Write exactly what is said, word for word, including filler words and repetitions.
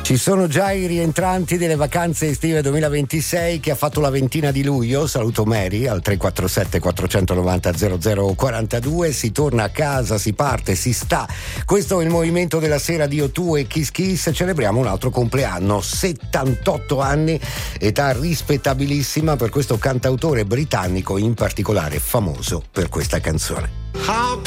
Ci sono già i rientranti delle vacanze estive duemilaventisei, che ha fatto la ventina di luglio. Saluto Mary al tre quattro sette quattro nove zero zero zero quattro due. Si torna a casa, si parte, si sta. Questo è il movimento della sera di O due e Kiss Kiss. Celebriamo un altro compleanno, settantotto anni, età rispettabilissima per questo cantautore britannico, in particolare famoso per questa canzone. How